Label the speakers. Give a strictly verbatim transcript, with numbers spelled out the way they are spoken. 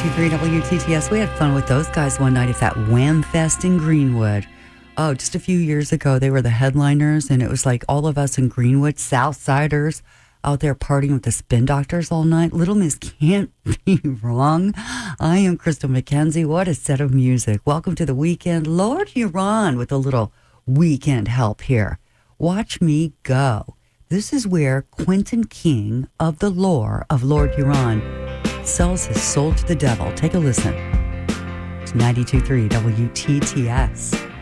Speaker 1: ninety-two point three W T T S. We had fun with those guys one night at that Wham Fest in Greenwood. Oh, just a few years ago, they were the headliners, and it was like all of us in Greenwood, Southsiders, out there partying with the Spin Doctors all night. Little Miss can't be wrong. I am Crystal McKenzie. What a set of music. Welcome to the weekend. Lord Huron with a little weekend help here. Watch Me Go. This is where Quentin King of the lore of Lord Huron sells his soul to the devil. Take a listen. It's ninety-two point three W T T S.